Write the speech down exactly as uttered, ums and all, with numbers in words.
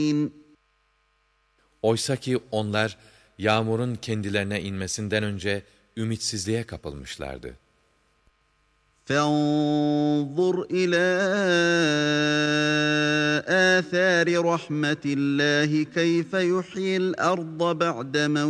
Oysa ki onlar yağmurun kendilerine inmesinden önce ümitsizliğe kapılmışlardı. فانظر إلى آثار رحمة الله كيف يحيي الأرض بعد